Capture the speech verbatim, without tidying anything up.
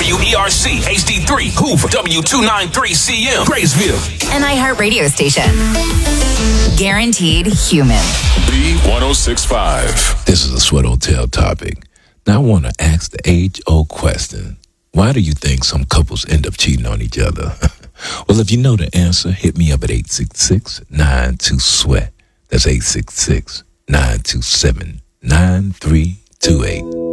W E R C H D three Hoover, W two ninety-three C M Graysville. An iHeart radio station. Guaranteed human. B one oh six point five. This is a Sweat Hotel topic. Now I want to ask the age-old question. Why do you think some couples end up cheating on each other? Well, if you know the answer, hit me up at eight six six, nine two, sweat. That's eight six six, nine two seven, nine three two eight.